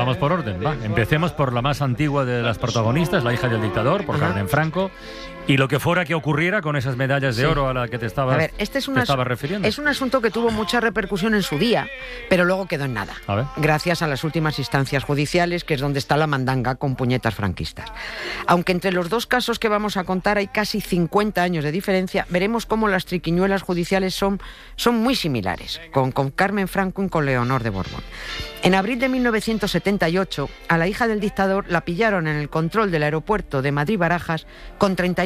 vamos por orden. Va. Empecemos por la más antigua de las protagonistas, la hija del dictador, por Carmen Franco, y lo que fuera que ocurriera con esas medallas de oro a la que te estabas, estabas refiriendo. Es un asunto que tuvo mucha repercusión en su día, pero luego quedó en nada, gracias a las últimas instancias judiciales, que es donde está la mandanga con puñetas franquistas. Aunque entre los dos casos que vamos a contar hay casi 50 años de diferencia, veremos cómo las triquiñuelas judiciales son muy similares, con Carmen Franco y con Leonor de Borbón. En abril de 1978, a la hija del dictador la pillaron en el control del aeropuerto de Madrid-Barajas con 31